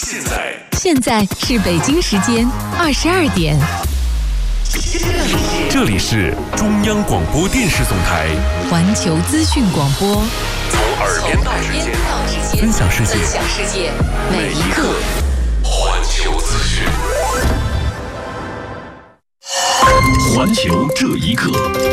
现在是北京时间22点。 这里是中央广播电视总台环球资讯广播， 从耳边到指尖，分享世界，每一刻环球资讯。环球这一刻。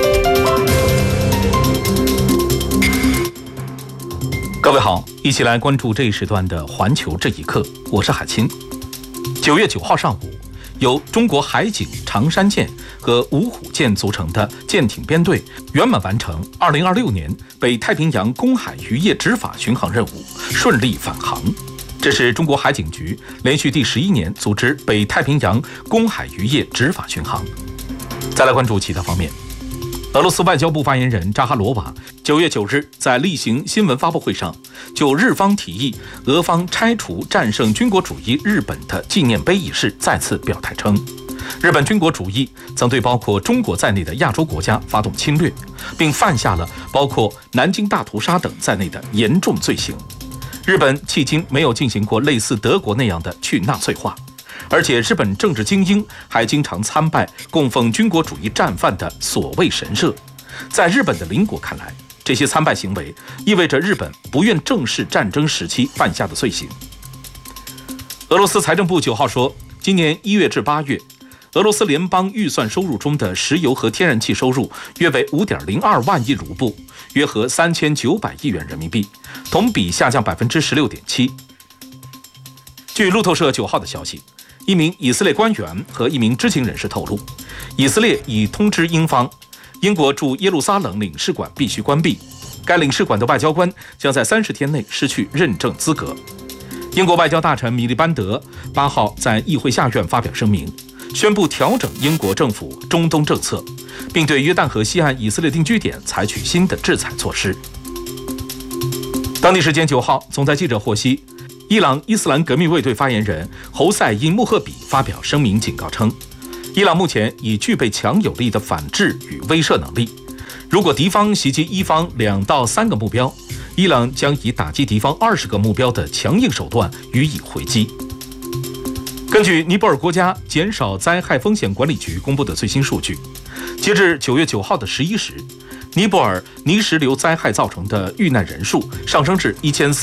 各位好，一起来关注这一时段的环球这一刻，我是海清。9月9号上午，由中国海警长山舰和芜湖舰组成的舰艇编队圆满完成2026年北太平洋公海渔业执法巡航任务，顺利返航。这是中国海警局连续第11年组织北太平洋公海渔业执法巡航。再来关注其他方面。俄罗斯外交部发言人扎哈罗娃9月9日在例行新闻发布会上，就日方提议俄方拆除战胜军国主义日本的纪念碑一事再次表态称，日本军国主义曾对包括中国在内的亚洲国家发动侵略，并犯下了包括南京大屠杀等在内的严重罪行。日本迄今没有进行过类似德国那样的去纳粹化，而且日本政治精英还经常参拜供奉军国主义战犯的所谓神社。在日本的邻国看来，这些参拜行为意味着日本不愿正视战争时期犯下的罪行。俄罗斯财政部9号说，今年1月至8月，俄罗斯联邦预算收入中的石油和天然气收入约为 5.02 万亿卢布，约合3900亿元人民币，同比下降 16.7%。据路透社9号的消息，一名以色列官员和一名知情人士透露，以色列已通知英方，英国驻耶路撒冷领事馆必须关闭，该领事馆的外交官将在30天内失去认证资格。英国外交大臣米利班德8号在议会下院发表声明，宣布调整英国政府中东政策，并对约旦河西岸以色列定居点采取新的制裁措施。当地时间9号，总裁记者获悉，伊朗伊斯兰革命卫队发言人侯赛因穆赫比发表声明警告称，伊朗目前已具备强有力的反制与威慑能力，如果敌方袭击伊方2到3个目标，伊朗将以打击敌方20个目标的强硬手段予以回击。根据尼泊尔国家减少灾害风险管理局公布的最新数据，截至9月9号的11时，尼泊尔泥石流灾害造成的遇难人数上升至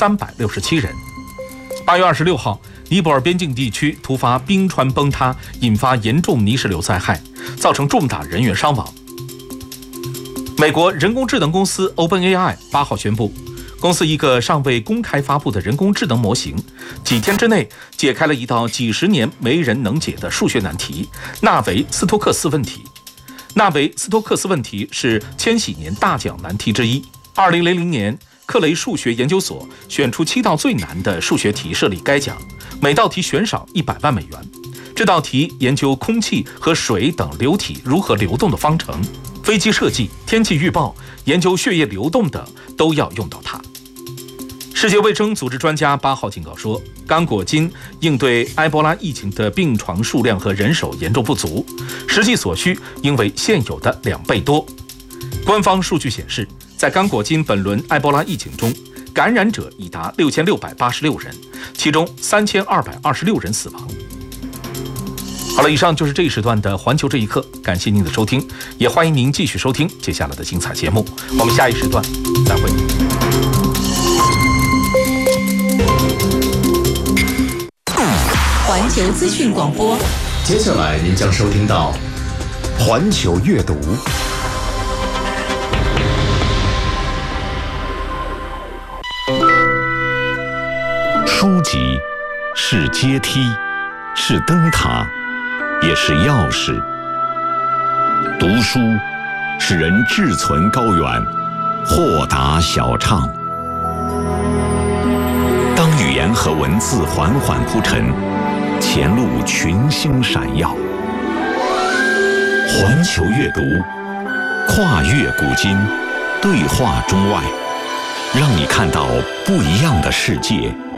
1367人。8月26号，尼泊尔边境地区突发冰川崩塌，引发严重泥石流灾害，造成重大人员伤亡。美国人工智能公司 OpenAI 8号宣布，公司一个尚未公开发布的人工智能模型，几天之内解开了一道几十年没人能解的数学难题——纳维斯托克斯问题。纳维斯托克斯问题是千禧年大奖难题之一。2000年，克雷数学研究所选出7道最难的数学题设立该奖，每道题悬赏100万美元。这道题研究空气和水等流体如何流动的方程，飞机设计、天气预报、研究血液流动等都要用到它。世界卫生组织专家8号警告说，刚果金应对埃博拉疫情的病床数量和人手严重不足，实际所需应为现有的2倍多。官方数据显示，在刚果金本轮埃博拉疫情中，感染者已达6686人，其中3226人死亡。好了，以上就是这一时段的环球这一刻，感谢您的收听，也欢迎您继续收听接下来的精彩节目。我们下一时段再会。 环球资讯广播， 接下来您将收听到环球阅读。 书籍是阶梯，是灯塔，也是钥匙。读书使人志存高远，豁达小畅。当语言和文字缓缓铺陈，前路群星闪耀。环球阅读，跨越古今，对话中外，让你看到不一样的世界。